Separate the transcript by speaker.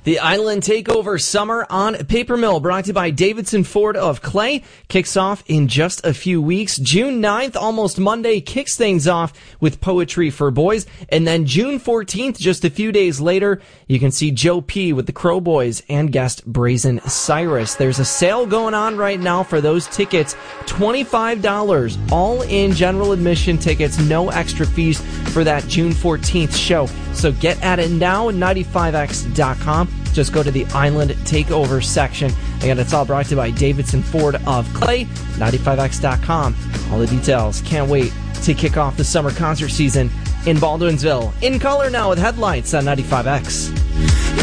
Speaker 1: The Island Takeover Summer on Paper Mill, brought to you by Davidson Ford of Clay, kicks off in just a few weeks. June 9th, almost Monday, kicks things off with Poetry for Boys. And then June 14th, just a few days later, you can see Joe P. with the Crow Boys and guest Brazen Cyrus. There's a sale going on right now for those tickets. $25, all in general admission tickets, no extra fees for that June 14th show. So get at it now, 95x.com. Just go to the Island Takeover section. Again, it's all brought to you by Davidson Ford of Clay, 95x.com. All the details. Can't wait to kick off the summer concert season in Baldwinsville. In color now with headlights on 95X.